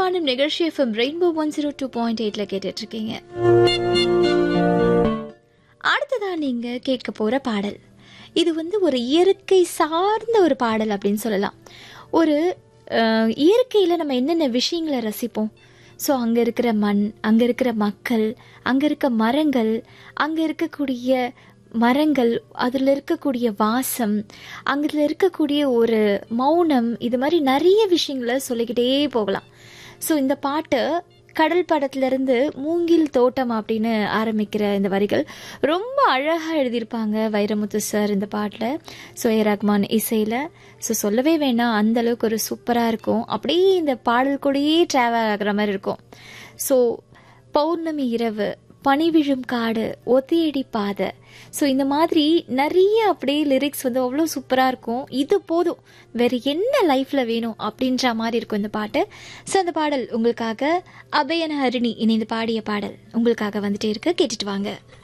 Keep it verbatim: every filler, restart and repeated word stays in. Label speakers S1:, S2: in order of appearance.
S1: வானம் நிகழ்ச்சி FM rainbow one zero two point எயிட்ல கேட்டுட்டு இருக்கீங்க. அடுத்ததான் நீங்க கேட்க போற பாடல் இது வந்து ஒரு இயற்கை சார்ந்த ஒரு பாடல் அப்படின்னு சொல்லலாம். ஒரு இயற்கையில நம்ம என்னென்ன விஷயங்களை ரசிப்போம். ஸோ அங்க இருக்கிற மண், அங்க இருக்கிற மக்கள், அங்க இருக்க மரங்கள், அங்க இருக்கக்கூடிய மரங்கள், அதில் இருக்கக்கூடிய வாசம், அங்கில் இருக்கக்கூடிய ஒரு மௌனம், இது மாதிரி நிறைய விஷயங்களை சொல்லிக்கிட்டே போகலாம். ஸோ இந்த பாட்டு கடல் படத்துலேருந்து மூங்கில் தோட்டம் அப்படின்னு ஆரம்பிக்கிற இந்த வரிகள் ரொம்ப அழகாக எழுதியிருப்பாங்க வைரமுத்து சார் இந்த பாட்டில். ஸோ ஏ ரஹ்மான் இசையில். ஸோ சொல்லவே வேணாம், அந்தளவுக்கு ஒரு சூப்பராக இருக்கும். அப்படியே இந்த பாடல் கூடயே ட்ராவல் ஆகிற மாதிரி இருக்கும். ஸோ பௌர்ணமி இரவு, பனி விழும் காடு, ஒத்தையடி பாதை, ஸோ இந்த மாதிரி நிறைய அப்படியே லிரிக்ஸ் வந்து அவ்வளோ சூப்பராக இருக்கும். இது போதும், வேறு என்ன லைஃப்பில் வேணும் அப்படின்ற மாதிரி இருக்கும் இந்த பாட்டு. ஸோ அந்த பாடல் உங்களுக்காக அபயன் ஹரிணி இணைந்து பாடிய பாடல் உங்களுக்காக வந்துட்டே இருக்கு, கேட்டுட்டு வாங்க.